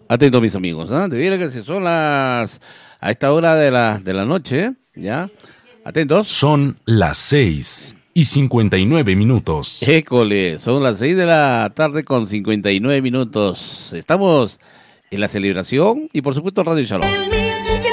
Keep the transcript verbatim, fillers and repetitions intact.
Atento, mis amigos, ¿ah? ¿eh? Debiera que si son las... a esta hora de la, de la noche, ¿ya? Atentos. Son las seis y cincuenta y nueve minutos. École, son las seis de la tarde con cincuenta y nueve minutos. Estamos en la celebración y por supuesto Radio Shalom.